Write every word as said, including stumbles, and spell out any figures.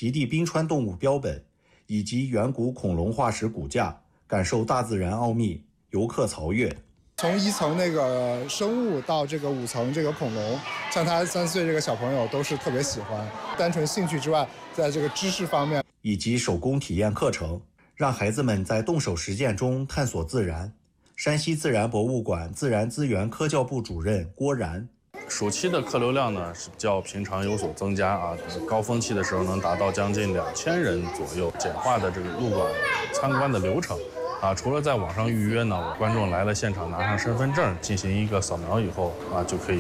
极地冰川动物标本以及远古恐龙化石骨架，感受大自然奥秘，游客曹越。 从一层那个生物到这个五层这个恐龙，像他三岁这个小朋友都是特别喜欢。单纯兴趣之外，在这个知识方面以及手工体验课程，让孩子们在动手实践中探索自然。山西自然博物馆自然资源科教部主任郭然。 暑期的客流量呢是较平常有所增加啊，高峰期的时候能达到将近两千人左右。简化的这个入馆参观的流程啊，除了在网上预约呢，观众来了现场拿上身份证进行一个扫描以后啊，就可以